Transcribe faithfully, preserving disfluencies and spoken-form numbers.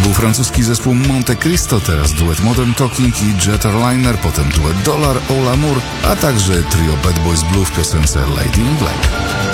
był francuski zespół Monte Cristo, teraz duet Modern Talking i Jeterliner, potem duet Dollar, All Amour, a także trio Bad Boys Blue w piosence Lady in Black.